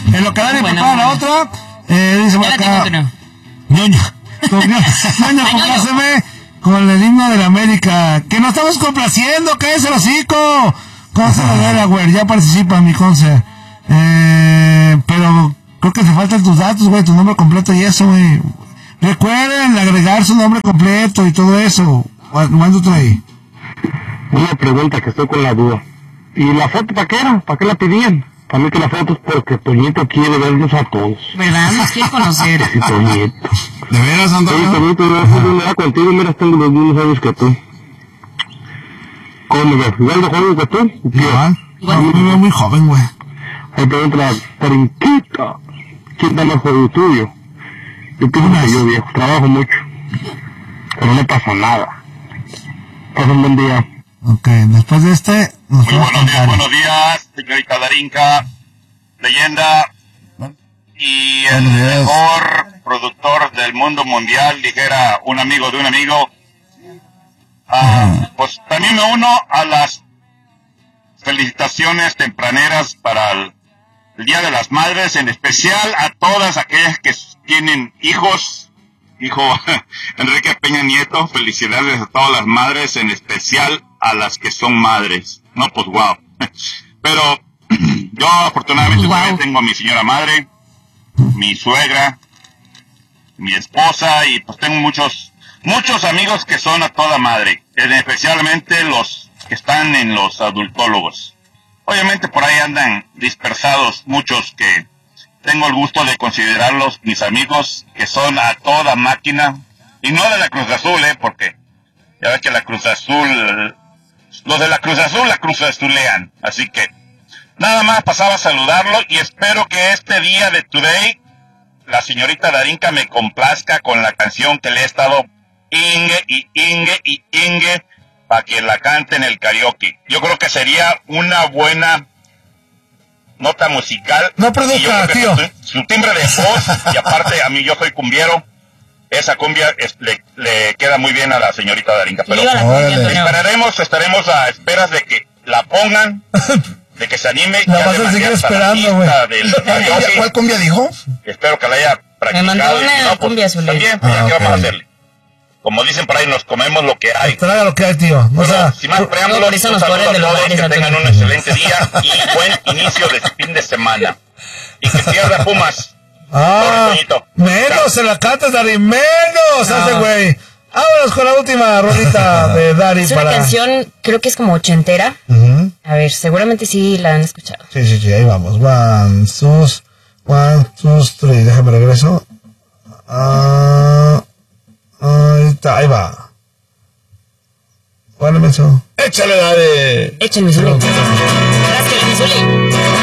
En lo que Dani prepara la otra, dice por acá... Ñoño, compláceme con el himno de la América. Que no estamos complaciendo, cállese el hocico. Conce de Delaware, ya participa mi Conce. Pero creo que te faltan tus datos, güey, tu nombre completo y eso, güey. Recuerden agregar su nombre completo y todo eso. Mando otro ahí. Una pregunta que estoy con la duda. ¿Y la foto para qué era? ¿Para qué la pedían? Para mí que la foto es porque Toñito quiere vernos a todos. ¿Verdad? Nos quiere conocer. Sí, Toñito. ¿De veras, Antonio? Sí, Toñito, mira contigo, mira, tengo los mismos años que tú. ¿Cómo me ves? ¿Igual de joven que tú? Igual. No, me veo muy joven, güey. Ahí pregunta la Tarinquita. ¿Quién está más joven tuyo? Yo pienso que yo, viejo. Trabajo mucho. Pero no pasa nada. Pasa un buen día. Ok, después de este... Muy buenos días, señorita Darinka, leyenda y el mejor productor del mundo mundial, dijera un amigo de un amigo. Pues también me uno a las felicitaciones tempraneras para el Día de las Madres, en especial a todas aquellas que tienen hijos. Hijo Enrique Peña Nieto, felicidades a todas las madres, en especial a las que son madres. No, pues wow. Pero yo afortunadamente también tengo a mi señora madre, mi suegra, mi esposa, y pues tengo muchos amigos que son a toda madre, especialmente los que están en los adultólogos. Obviamente por ahí andan dispersados muchos que tengo el gusto de considerarlos mis amigos, que son a toda máquina, y no de la Cruz Azul, porque ya ves que la Cruz Azul, los de la Cruz Azul azulean. Así que nada más pasaba a saludarlo, y espero que este día de Today la señorita Darinka me complazca con la canción que le he estado Inge para que la cante en el karaoke. Yo creo que sería una buena nota musical. No produzca, tío. Su timbre de voz, y aparte a mí, yo soy cumbiero, esa cumbia le queda muy bien a la señorita Darinka. Pero estaremos a esperas de que la pongan, de que se anime. La vas a seguir esperando, güey. ¿Cuál cumbia dijo? Espero que la haya practicado. Me mandó una cumbia pues, también, pues, ¿qué vamos a hacerle? Como dicen por ahí, nos comemos lo que hay. Traga lo que hay, tío. Bueno, sin más preámbulos, un saludo a todos, que tengan un excelente día y buen inicio de fin de semana. Y que pierda Pumas. Menos se la canta, Dari, menos hace, güey. Vámonos con la última rolita de Dari. Es una canción, creo que es como ochentera. A ver, seguramente sí la han escuchado. Sí, ahí vamos. 1, 2, 3. Déjame regreso. Ahí está, ahí va. ¿Cuál es eso? Échale, dale. Échale, mi Zuli. Gracias, mi Zuli.